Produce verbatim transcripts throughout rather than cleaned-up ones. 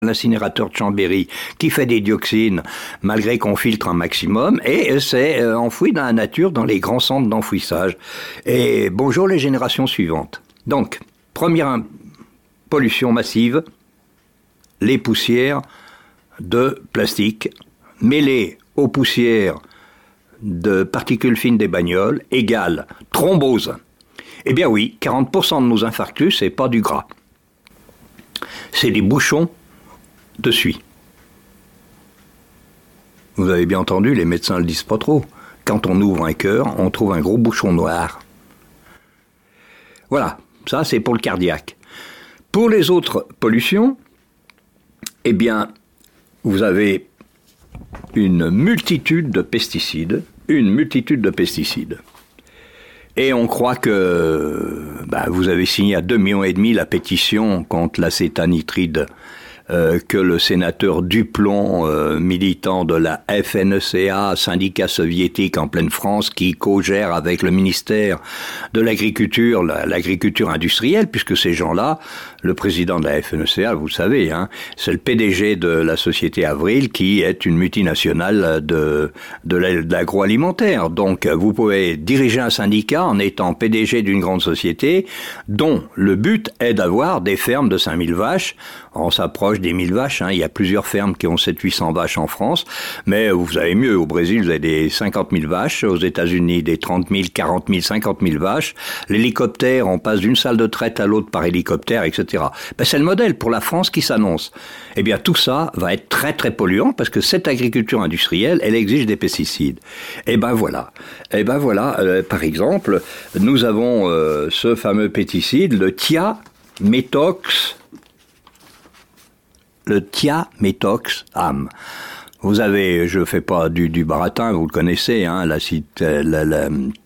l'incinérateur de Chambéry qui fait des dioxines malgré qu'on filtre un maximum et c'est enfoui dans la nature dans les grands centres d'enfouissage. Et bonjour les générations suivantes. Donc, première pollution massive, les poussières de plastique mêlées aux poussières de particules fines des bagnoles égale thrombose. Eh bien oui, quarante pour cent de nos infarctus, c'est pas du gras. C'est des bouchons de suie. Vous avez bien entendu, les médecins le disent pas trop. Quand on ouvre un cœur, on trouve un gros bouchon noir. Voilà, ça c'est pour le cardiaque. Pour les autres pollutions, eh bien, vous avez une multitude de pesticides, une multitude de pesticides. Et on croit que bah, vous avez signé à deux millions et demi la pétition contre l'acétanitride euh, que le sénateur Duplon, euh, militant de la F N E C A, syndicat soviétique en pleine France, qui co-gère avec le ministère de l'Agriculture, la, l'agriculture industrielle, puisque ces gens-là, le président de la F N E C A, vous le savez, hein, c'est le P D G de la société Avril, qui est une multinationale de, de l'agroalimentaire. Donc, vous pouvez diriger un syndicat en étant P D G d'une grande société, dont le but est d'avoir des fermes de cinq mille vaches. On s'approche des mille vaches, hein. Il y a plusieurs fermes qui ont sept cents à huit cents vaches en France, mais vous avez mieux. Au Brésil, vous avez des cinquante mille vaches, aux États-Unis, des trente mille, quarante mille, cinquante mille vaches. L'hélicoptère, on passe d'une salle de traite à l'autre par hélicoptère, et cetera. Ben, c'est le modèle pour la France qui s'annonce. Eh bien, tout ça va être très très polluant parce que cette agriculture industrielle, elle exige des pesticides. Eh ben voilà. Eh ben voilà. Euh, par exemple, nous avons euh, ce fameux pesticide, le thiaméthox. Le thiaméthoxam. Vous avez, je fais pas du, du baratin, vous le connaissez, hein, la, la, la,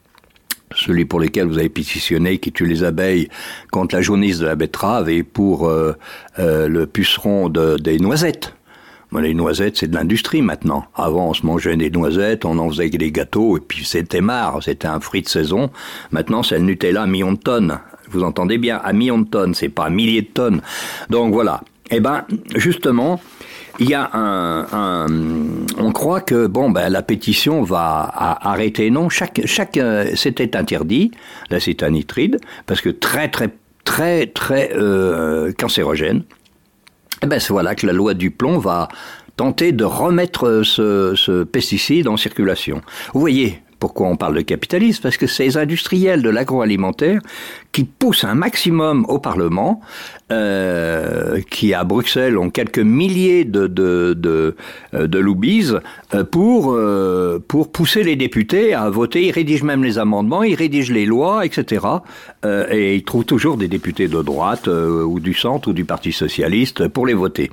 celui pour lequel vous avez pétitionné, qui tue les abeilles contre la jaunisse de la betterave et pour euh, euh, le puceron de, des noisettes. Bon, les noisettes, c'est de l'industrie maintenant. Avant, on se mangeait des noisettes, on en faisait des gâteaux, et puis c'était marre, c'était un fruit de saison. Maintenant, c'est le Nutella à millions de tonnes. Vous entendez bien, à millions de tonnes, c'est pas à milliers de tonnes. Donc voilà. Eh ben, justement, il y a un, un, on croit que bon, ben la pétition va arrêter. Non, chaque, chaque, c'était interdit l'acétanitride parce que très, très, très, très euh, cancérogène. Eh ben, c'est voilà que la loi Duplon va tenter de remettre ce, ce pesticide en circulation. Vous voyez. Pourquoi on parle de capitalisme ? Parce que ces industriels de l'agroalimentaire qui poussent un maximum au Parlement, euh, qui à Bruxelles ont quelques milliers de, de, de, de lobbies, pour, euh, pour pousser les députés à voter. Ils rédigent même les amendements, ils rédigent les lois, et cetera. Euh, et ils trouvent toujours des députés de droite euh, ou du centre ou du Parti socialiste pour les voter.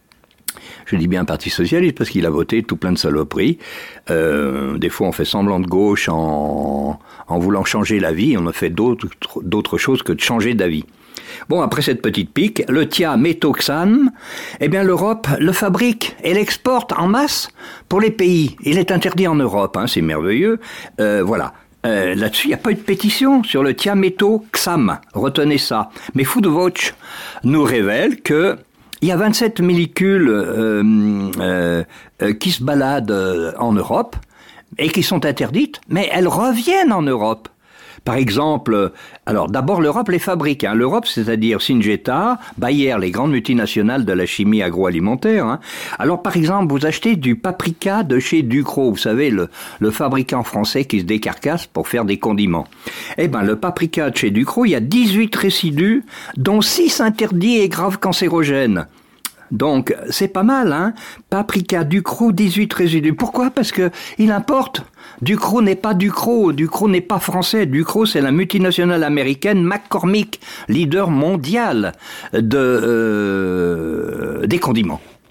Je dis bien Parti socialiste parce qu'il a voté tout plein de saloperies. Euh, des fois, on fait semblant de gauche en, en voulant changer la vie. On a fait d'autres, d'autres choses que de changer d'avis. Bon, après cette petite pique, le thiaméthoxam, eh bien l'Europe le fabrique et l'exporte en masse pour les pays. Il est interdit en Europe, hein, c'est merveilleux. Euh, voilà. Euh, là-dessus, il n'y a pas eu de pétition sur le thiaméthoxam. Retenez ça. Mais Foodwatch nous révèle que il y a vingt-sept molécules euh, euh, euh, qui se baladent euh, en Europe et qui sont interdites, mais elles reviennent en Europe. Par exemple, alors d'abord l'Europe les fabrique. Hein. L'Europe, c'est-à-dire Syngenta, Bayer, les grandes multinationales de la chimie agroalimentaire. Hein. Alors par exemple, vous achetez du paprika de chez Ducros, vous savez, le, le fabricant français qui se décarcasse pour faire des condiments. Eh ben, le paprika de chez Ducros, il y a dix-huit résidus, dont six interdits et graves cancérogènes. Donc, c'est pas mal, hein. Paprika, Ducros, dix-huit résidus. Pourquoi ? Parce que il importe. Ducros n'est pas Ducros. Ducros n'est pas français. Ducros, c'est la multinationale américaine McCormick, leader mondial de, euh, des condiments.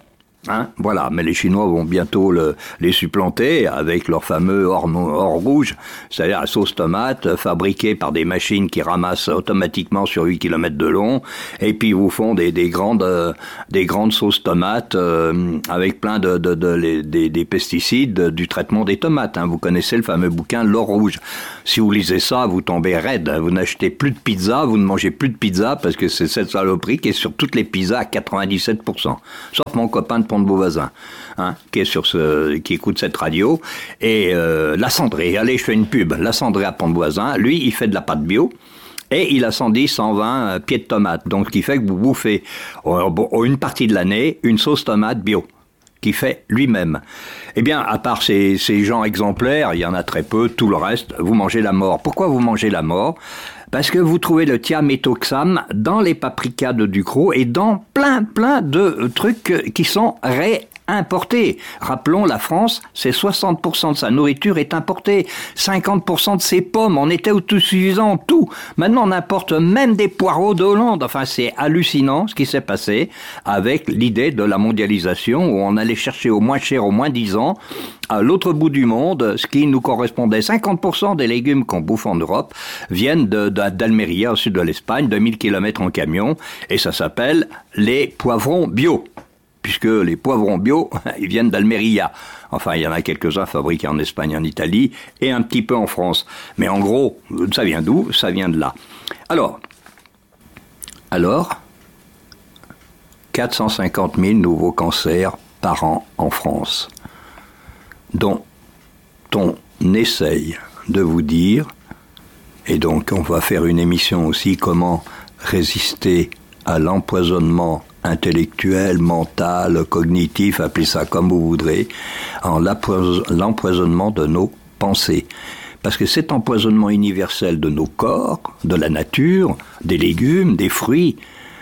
Hein, voilà, mais les Chinois vont bientôt le, les supplanter avec leur fameux or, or rouge, c'est-à-dire la sauce tomate fabriquée par des machines qui ramassent automatiquement sur huit kilomètres de long, et puis ils vous font des, des grandes, euh, des grandes sauces tomates euh, avec plein de, de, de, de des, des pesticides de, du traitement des tomates. Hein. Vous connaissez le fameux bouquin L'or rouge. Si vous lisez ça, vous tombez raide. Vous n'achetez plus de pizza, vous ne mangez plus de pizza parce que c'est cette saloperie qui est sur toutes les pizzas à quatre-vingt-dix-sept pour cent. Sauf mon copain de Pont de Beauvoisin, hein, qui est sur ce, qui écoute cette radio. Et euh, la Cendrée, allez, je fais une pub. La Cendrée à Pont de Beauvoisin, lui, il fait de la pâte bio. Et il a cent dix, cent vingt pieds de tomates. Donc, ce qui fait que vous bouffez euh, une partie de l'année une sauce tomate bio, qui fait lui-même. Eh bien, à part ces, ces gens exemplaires, il y en a très peu, tout le reste, vous mangez la mort. Pourquoi vous mangez la mort ? Parce que vous trouvez le thiaméthoxam dans les paprikas de Ducrot et dans plein, plein de trucs qui sont réimportés. Rappelons, la France, c'est soixante pour cent de sa nourriture est importée. cinquante pour cent de ses pommes en étaient autosuffisants, tout. Maintenant, on importe même des poireaux d'Hollande. Enfin, c'est hallucinant ce qui s'est passé avec l'idée de la mondialisation où on allait chercher au moins cher, au moins dix ans, à l'autre bout du monde, ce qui nous correspondait. cinquante pour cent des légumes qu'on bouffe en Europe viennent de, de, d'Almeria, au sud de l'Espagne, deux mille kilomètres en camion, et ça s'appelle les poivrons bio, puisque les poivrons bio, ils viennent d'Almeria. Enfin, il y en a quelques-uns fabriqués en Espagne, en Italie, et un petit peu en France. Mais en gros, ça vient d'où ? Ça vient de là. Alors, alors, quatre cent cinquante mille nouveaux cancers par an en France, dont on essaye de vous dire, et donc on va faire une émission aussi, comment résister à l'empoisonnement intellectuel, mental, cognitif, appelez ça comme vous voudrez, en l'empoisonnement de nos pensées. Parce que cet empoisonnement universel de nos corps, de la nature, des légumes, des fruits,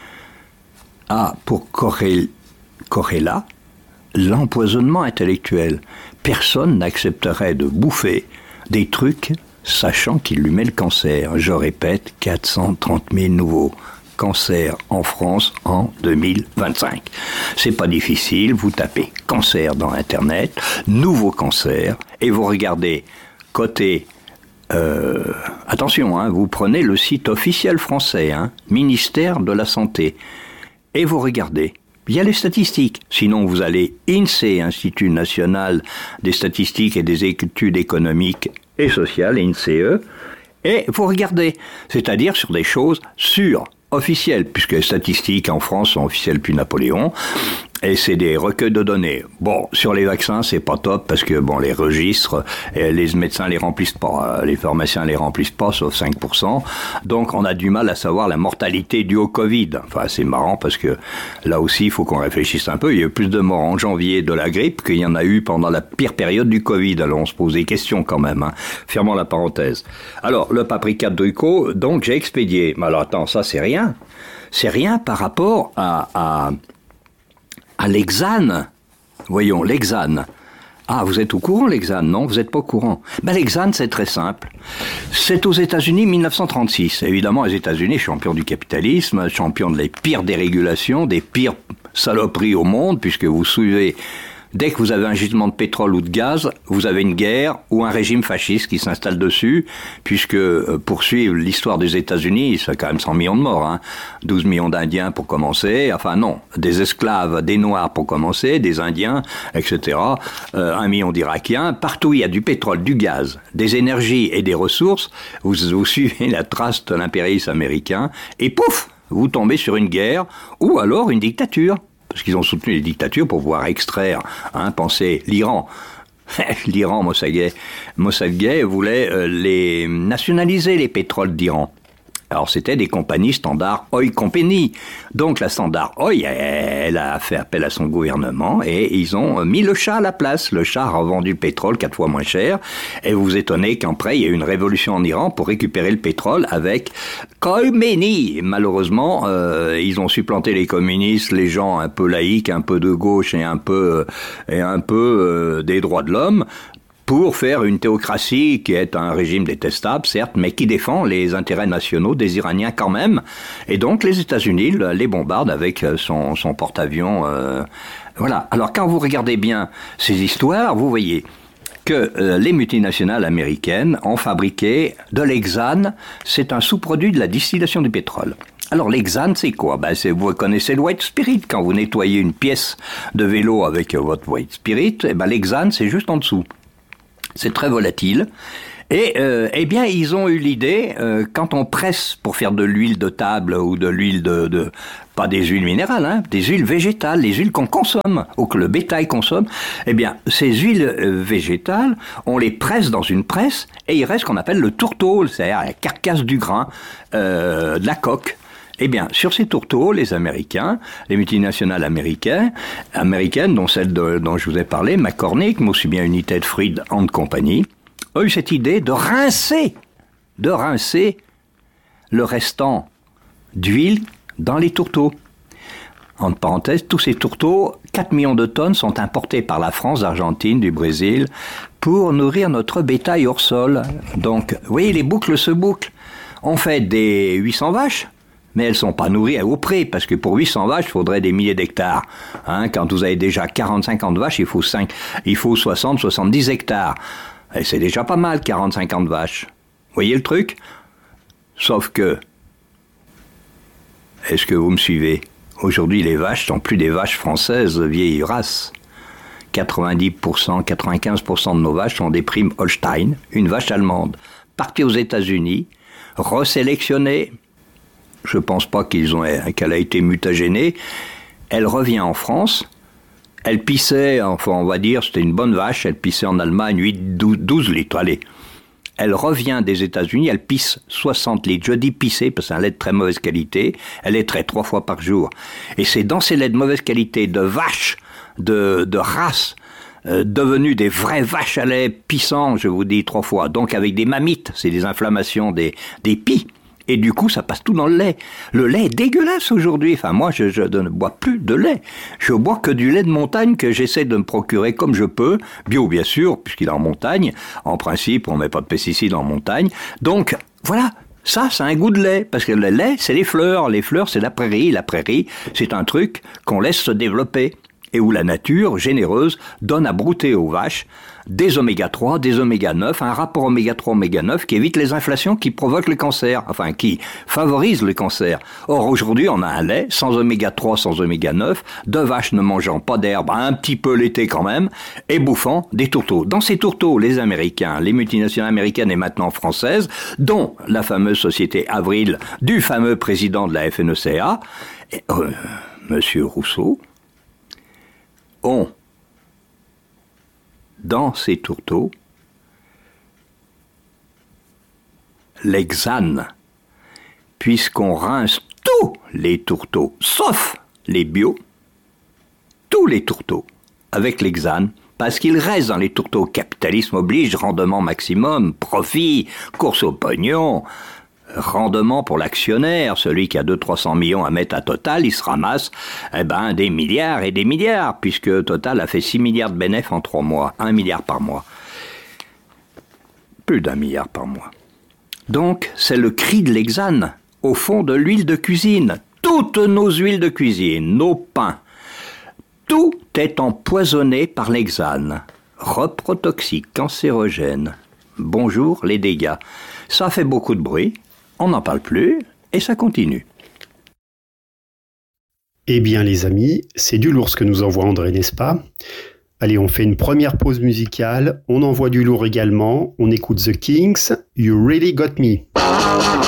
a pour corrélat l'empoisonnement intellectuel. Personne n'accepterait de bouffer des trucs sachant qu'il lui met le cancer. Je répète, quatre cent trente mille nouveaux cancers en France en deux mille vingt-cinq. C'est pas difficile, vous tapez cancer dans Internet, nouveau cancer, et vous regardez côté... Euh, attention, hein, vous prenez le site officiel français, hein, ministère de la Santé, et vous regardez. Il y a les statistiques. Sinon, vous allez INSEE, Institut National des Statistiques et des Études Économiques et Sociales, INSEE, et vous regardez. C'est-à-dire sur des choses sûres, officielles, puisque les statistiques en France sont officielles depuis Napoléon, et c'est des recueils de données. Bon, sur les vaccins, c'est pas top, parce que bon, les registres, les médecins les remplissent pas, les pharmaciens les remplissent pas, sauf cinq pour cent. Donc, on a du mal à savoir la mortalité due au Covid. Enfin, c'est marrant, parce que là aussi, il faut qu'on réfléchisse un peu. Il y a eu plus de morts en janvier de la grippe qu'il y en a eu pendant la pire période du Covid. Alors, on se pose des questions quand même, hein. Fermons la parenthèse. Alors, le paprika de Ducrot, donc, j'ai expédié. Mais alors, attends, ça, c'est rien. C'est rien par rapport à... à à l'hexane. Voyons, l'hexane. Ah, vous êtes au courant, l'hexane? Non, vous n'êtes pas au courant. Ben, l'hexane, c'est très simple. C'est aux États-Unis, mille neuf cent trente-six. Évidemment, les États-Unis, champions du capitalisme, champions des pires dérégulations, des pires saloperies au monde, puisque vous suivez... Dès que vous avez un gisement de pétrole ou de gaz, vous avez une guerre ou un régime fasciste qui s'installe dessus, puisque euh, pour suivre l'histoire des États-Unis, ça fait quand même cent millions de morts, hein. douze millions d'Indiens pour commencer, enfin non, des esclaves, des Noirs pour commencer, des Indiens, et cetera, euh, un million d'Irakiens, partout il y a du pétrole, du gaz, des énergies et des ressources, vous, vous suivez la trace de l'impérialisme américain, et pouf, vous tombez sur une guerre, ou alors une dictature. Parce qu'ils ont soutenu les dictatures pour pouvoir extraire, hein, pensez, l'Iran. L'Iran, Mossadegh, Mossadegh voulait euh, les nationaliser, les pétroles d'Iran. Alors, c'était des compagnies Standard Oil Company. Donc, la Standard Oil, elle a fait appel à son gouvernement et ils ont mis le Shah à la place. Le Shah a revendu le pétrole quatre fois moins cher. Et vous vous étonnez qu'après, il y a eu une révolution en Iran pour récupérer le pétrole avec Khomeini. Malheureusement, euh, ils ont supplanté les communistes, les gens un peu laïcs, un peu de gauche et un peu, et un peu euh, des droits de l'homme, pour faire une théocratie qui est un régime détestable, certes, mais qui défend les intérêts nationaux des Iraniens quand même. Et donc les États-Unis les bombardent avec son, son porte-avions. Euh, voilà. Alors quand vous regardez bien ces histoires, vous voyez que euh, les multinationales américaines ont fabriqué de l'hexane. C'est un sous-produit de la distillation du pétrole. Alors l'hexane, c'est quoi? Ben, c'est, vous connaissez le white spirit. Quand vous nettoyez une pièce de vélo avec euh, votre white spirit, eh ben, l'hexane, c'est juste en dessous. C'est très volatile. Et euh, eh bien, ils ont eu l'idée, euh, quand on presse pour faire de l'huile de table ou de l'huile de... de pas des huiles minérales, hein, des huiles végétales, les huiles qu'on consomme, ou que le bétail consomme, eh bien, ces huiles euh, végétales, on les presse dans une presse, et il reste ce qu'on appelle le tourteau, c'est-à-dire la carcasse du grain, euh, de la coque. Eh bien, sur ces tourteaux, les Américains, les multinationales américaines, américaines, dont celle de, dont je vous ai parlé, McCormick, mais aussi bien United Fruit and Company, ont eu cette idée de rincer, de rincer le restant d'huile dans les tourteaux. Entre parenthèses, tous ces tourteaux, quatre millions de tonnes, sont importés par la France, l'Argentine, du Brésil, pour nourrir notre bétail hors sol. Donc, vous voyez, les boucles se bouclent. On fait des huit cents vaches, mais elles ne sont pas nourries au pré, parce que pour huit cents vaches, il faudrait des milliers d'hectares. Hein, quand vous avez déjà quarante à cinquante vaches, il faut, cinq, il faut soixante à soixante-dix hectares. Et c'est déjà pas mal, quarante à cinquante vaches. Vous voyez le truc? Sauf que, est-ce que vous me suivez? Aujourd'hui, les vaches sont plus des vaches françaises de vieille race. quatre-vingt-dix pour cent, quatre-vingt-quinze pour cent de nos vaches sont des primes Holstein, une vache allemande, partie aux États-Unis, resélectionnée. Je ne pense pas qu'ils ont, qu'elle a été mutagénée. Elle revient en France. Elle pissait, enfin on va dire, c'était une bonne vache, elle pissait en Allemagne huit, douze litres, allez. Elle revient des États-Unis, elle pisse soixante litres. Je dis pisser parce que c'est un lait de très mauvaise qualité. Elle est traitée trois fois par jour. Et c'est dans ces laits de mauvaise qualité, de vaches, de, de races, euh, devenues des vraies vaches à lait pissants, je vous dis trois fois. Donc avec des mammites, c'est des inflammations des, des pies. Et du coup, ça passe tout dans le lait. Le lait est dégueulasse aujourd'hui. Enfin, moi, je, je ne bois plus de lait. Je bois que du lait de montagne que j'essaie de me procurer comme je peux. Bio, bien sûr, puisqu'il est en montagne. En principe, on met pas de pesticides en montagne. Donc, voilà. Ça, c'est un goût de lait. Parce que le lait, c'est les fleurs. Les fleurs, c'est la prairie. La prairie, c'est un truc qu'on laisse se développer. Et où la nature, généreuse, donne à brouter aux vaches des oméga trois, des oméga neuf, un rapport oméga trois oméga neuf qui évite les inflations qui provoquent le cancer, enfin qui favorisent le cancer. Or aujourd'hui on a un lait sans oméga trois, sans oméga neuf, de vaches ne mangeant pas d'herbe, un petit peu l'été quand même, et bouffant des tourteaux. Dans ces tourteaux, les Américains, les multinationales américaines et maintenant françaises, dont la fameuse société Avril du fameux président de la F N E C A, et, euh, Monsieur Rousseau, ont dans ces tourteaux l'hexane, puisqu'on rince tous les tourteaux, sauf les bio, tous les tourteaux, avec l'hexane, parce qu'il reste dans les tourteaux, capitalisme oblige, rendement maximum, profit, course au pognon, rendement pour l'actionnaire, celui qui a deux cents à trois cents millions à mettre à Total, il se ramasse eh ben, des milliards et des milliards, puisque Total a fait six milliards de bénéfices en trois mois, un milliard par mois. Plus d'un milliard par mois. Donc, c'est le cri de l'hexane, au fond de l'huile de cuisine. Toutes nos huiles de cuisine, nos pains, tout est empoisonné par l'hexane. Reprotoxique, cancérogène. Bonjour les dégâts. Ça fait beaucoup de bruit. On n'en parle plus, et ça continue. Eh bien les amis, c'est du lourd ce que nous envoie André, n'est-ce pas? Allez, on fait une première pause musicale, on envoie du lourd également, on écoute The Kinks, You Really Got Me.